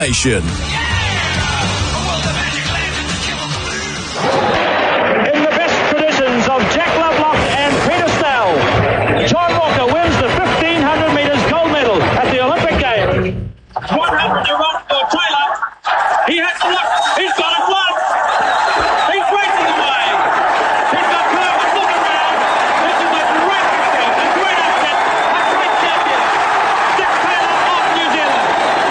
Nation. In the best traditions of Jack Lovelock and Peter Snell, John Walker wins the 1500 metres gold medal at the Olympic Games. 100 to run for Taylor. He has to look. He's got it won. He's racing away. He's got time to look around. This is a great success, a great upset, a great champion. Jack Taylor of New Zealand.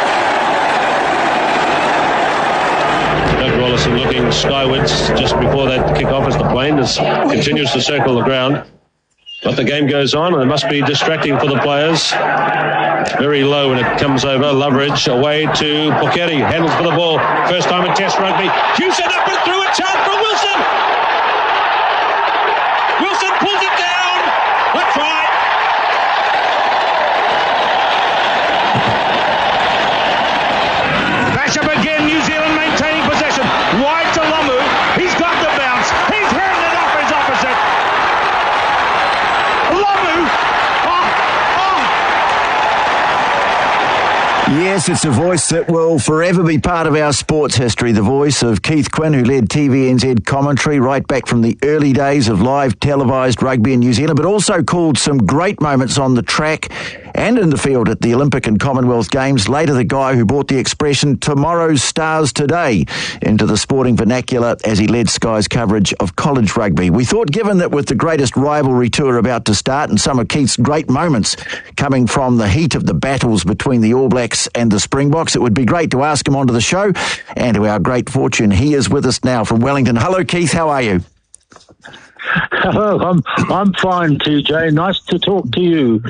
Doug Rollison looking skywards just before that kick-off as the plane continues to circle the ground. But the game goes on, and it must be distracting for the players. Very low when it comes over. Loveridge away to Pocchetti. Handles for the ball. First time in Test rugby. Hewson up and through. A chance for Wilson. Wilson pulls it down. That's right. Bash up again. New Zealand maintaining possession. Wide to Lamu. He's got the bounce. He's handed it off his opposite. Lamu. Yes, it's a voice that will forever be part of our sports history. The voice of Keith Quinn, who led TVNZ commentary right back from the early days of live televised rugby in New Zealand, but also called some great moments on the track and in the field at the Olympic and Commonwealth Games. Later, the guy who brought the expression "tomorrow's stars today" into the sporting vernacular as he led Sky's coverage of college rugby. We thought, given that with the greatest rivalry tour about to start and some of Keith's great moments coming from the heat of the battles between the All Blacks and the Springboks, it would be great to ask him onto the show. And to our great fortune, he is with us now from Wellington. Hello, Keith. How are you? Hello, I'm fine, TJ. Nice to talk to you.